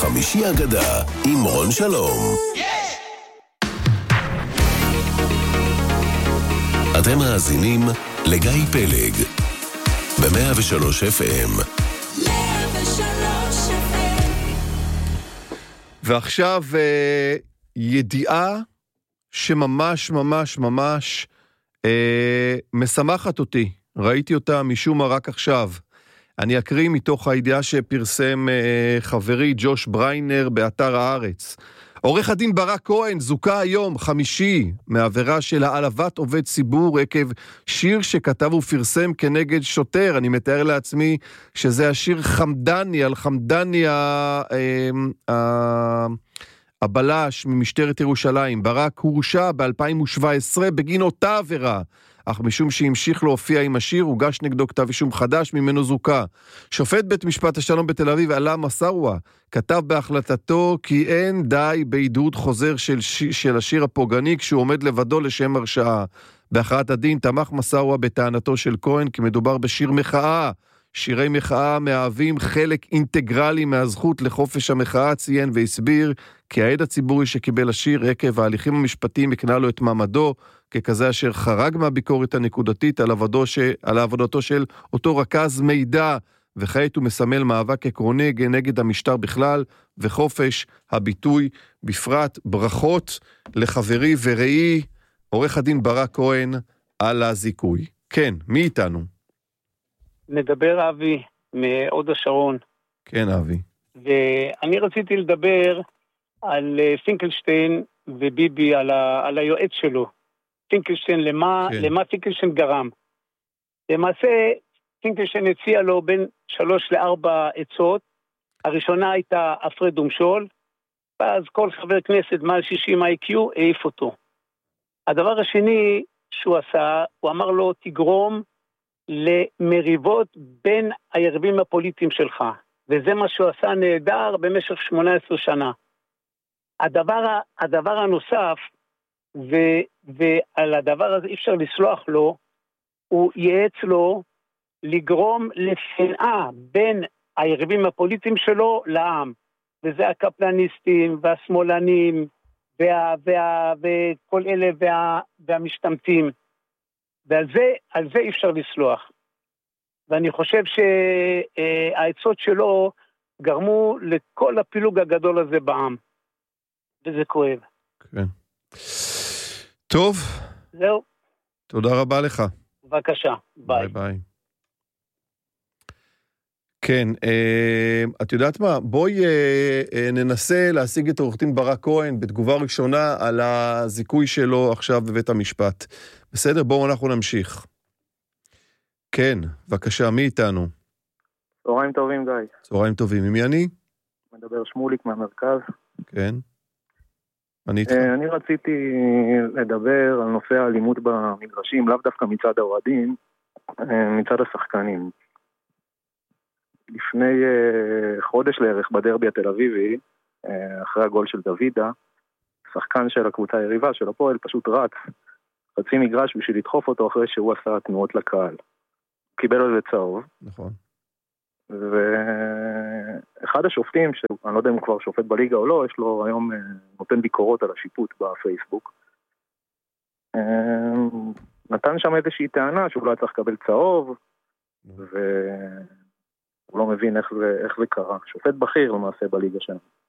חמישי אגדה עם רון שלום. אתם מאזינים לגיא פלג ב-103 FM. ועכשיו ידיעה שממש ממש ממש משמחת אותי. ראיתי אותה משום מה רק עכשיו. אני אקריא מתוך הידיעה שפרסם חברי ג'וש בריינר באתר הארץ. עורך הדין ברק כהן זוכה היום חמישי מעבירה של העלבת עובד ציבור עקב שיר שכתב ופרסם כנגד שוטר. אני מתאר לעצמי שזה השיר חמדני, על חמדני הבלש ממשטרת ירושלים. ברק הורשע ב-2017 בגין אותה עבירה, אך משום שהמשיך להופיע עם השיר, הוגש נגדו כתב אישום חדש, ממנו זוכה. שופט בית משפט השלום בתל אביב, עלה מסארווה, כתב בהחלטתו כי אין די בעידוד חוזר של השיר הפוגעני, כשהוא עומד לבדו לשם הרשעה. בהכרעת הדין תמך מסארווה בטענתו של כהן, כי מדובר בשיר מחאה. שירי מחאה מהווים חלק אינטגרלי מהזכות לחופש המחאה, ציין והסביר כי העד הציבורי שקיבל השיר עקב ההליכים המשפטיים הקנה לו את מעמדו ככזה אשר חרג מהביקורת הנקודתית על עבודתו של אותו רכז מידע, וכעת הוא מסמל מאבק עקרוני נגד המשטר בכלל וחופש הביטוי בפרט. ברכות לחברי ורעי עורך הדין ברק כהן על הזיכוי. כן, מי איתנו? מדבר אבי מהוד השרון. כן, אבי. ואני רציתי לדבר על פינקלשטיין וביבי, על היועץ שלו. פינקלשטיין, למה פינקלשטיין גרם? למעשה, פינקלשטיין הציע לו בין 3 ל-4 עצות. הראשונה הייתה הפרד ומשול, ואז כל חבר כנסת מעל 60 IQ העיף אותו. הדבר השני שהוא עשה, הוא אמר לו, תגרום למריבות בין היריבים הפוליטיים שלך, וזה מה שהוא עשה נהדר במשך 18 שנה. הדבר הנוסף, ועל הדבר הזה אי אפשר לסלוח לו, הוא ייעץ לו לגרום לשנאה בין היריבים הפוליטיים שלו לעם, וזה הקפלניסטים והשמאלנים וכל אלה והמשתמטים, ועל זה אי אפשר לסלוח. ואני חושב שהעצות שלו גרמו לכל הפילוג הגדול הזה בעם, וזה כואב. כן. טוב. זהו. תודה רבה לך. בבקשה. ביי. ביי. כן, את יודעת מה? בואי ננסה להשיג את עורך דין ברק כהן בתגובה ראשונה על הזיכוי שלו עכשיו בבית המשפט. בסדר? בואו אנחנו נמשיך. כן, בבקשה, מי איתנו? צהריים טובים, גיא. צהריים טובים, מי אני? מדבר שמוליק מהמרכז. כן. אני רציתי לדבר על נושא האלימות במגרשים, לאו דווקא מצד האוהדים, מצד השחקנים. לפני חודש לערך בדרבי התל אביבי, אחרי הגול של דוידה, שחקן של הקבוצה היריבה של הפועל פשוט רץ חצי מגרש בשביל לדחוף אותו אחרי שהוא עשה תנועות לקהל. קיבל על זה צהוב. נכון. ואחד השופטים, שאני לא יודע אם הוא כבר שופט בליגה או לא, יש לו היום נותן ביקורות על השיפוט בפייסבוק, נתן שם איזושהי טענה שהוא לא היה צריך לקבל צהוב, והוא לא מבין איך זה קרה. שופט בכיר למעשה בליגה שלנו.